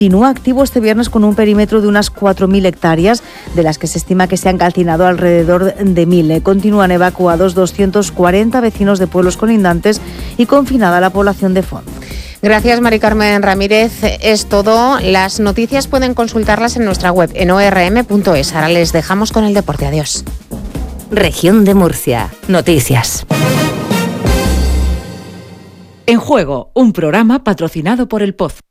Continúa activo este viernes con un perímetro de unas 4.000 hectáreas, de las que se estima que se han calcinado alrededor de 1.000. Continúan evacuados 240 vecinos de pueblos colindantes y confinada la población de Font. Gracias, Mari Carmen Ramírez. Es todo. Las noticias pueden consultarlas en nuestra web, en orm.es. Ahora les dejamos con el deporte. Adiós. Región de Murcia. Noticias. En Juego, un programa patrocinado por El Pozo.